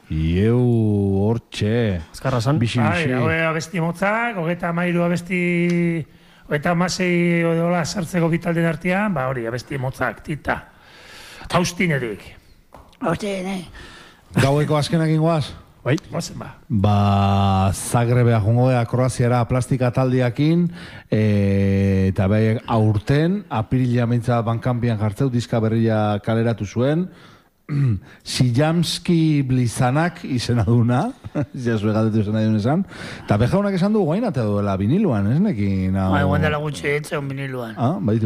Ieu, hortxe. Azkarra zan. Bixi. Abesti motzak, 33 abesti, 36 odola sartzeko bitalden artean, hori, abesti motzak, tita. Austinerik. Gaueko azkenak ingoaz? Bai. Gozen ba. Zagrebea jongo da Kroaziara plastika taldiakin, eta bai aurten, apirila mentza bankampian jartzeu, diska berria kaleratu zuen, Sijamski Blizanak izena duna, jazu egatetu izena duen esan, eta bejaunak esan du guainate duela viniluan, ez nekin? Guain dela gutxi etzeun viniluan. Baditu